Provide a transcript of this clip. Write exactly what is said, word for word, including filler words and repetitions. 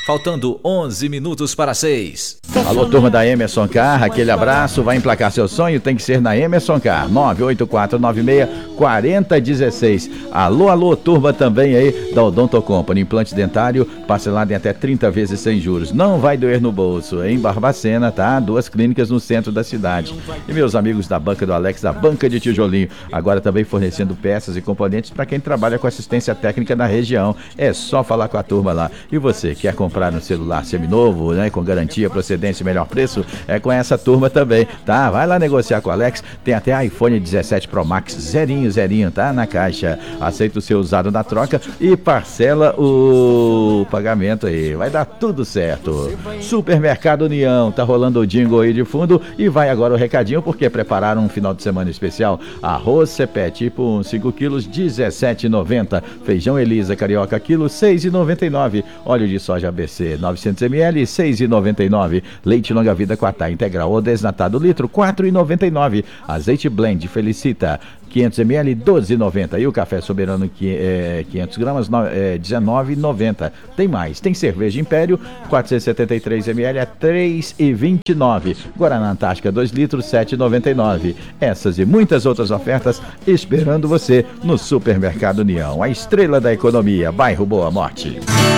Faltando onze minutos para seis. Alô, turma da Emerson Car, aquele abraço. Vai emplacar seu sonho? Tem que ser na Emerson Car. nove oito quatro nove seis quatro zero um seis. Alô, alô, turma também aí da Odonto Company. Implante dentário parcelado em até trinta vezes sem juros. Não vai doer no bolso. Em Barbacena, tá? Duas clínicas no centro da cidade. E meus amigos da Banca do Alex, da Banca de Tijolinho, agora também fornecendo peças e componentes para quem trabalha com assistência técnica na região. É só falar com a turma lá. E você, quer comprar um celular seminovo, né? Com garantia, procedência e melhor preço? É com essa turma também, tá? Vai lá negociar com o Alex. Tem até iPhone dezessete Pro Max, zerinho, zerinho, tá? Na caixa. Aceita o seu usado na troca e parcela o pagamento aí. Vai dar tudo certo. Supermercado União, tá rolando o jingle aí de fundo e vai agora o recadinho porque prepararam um final de semana especial. Arroz Cepé tipo um, cinco quilos, dezessete reais e noventa centavos. Feijão Elisa Carioca quilo, seis reais e noventa e nove centavos. Óleo de soja A B C novecentos mililitros, seis reais e noventa e nove centavos. Leite Longa Vida Quatá integral ou desnatado litro, quatro reais e noventa e nove centavos. Azeite Blend Felicita quinhentos mililitros, doze reais e noventa centavos. E o café Soberano é, quinhentos gramas, é, dezenove reais e noventa centavos. Tem mais, tem cerveja Império quatrocentos e setenta e três mililitros, é três reais e vinte e nove centavos. Guaraná Antártica dois litros, sete reais e noventa e nove centavos. Essas e muitas outras ofertas esperando você no Supermercado União, a estrela da economia, bairro Boa Morte.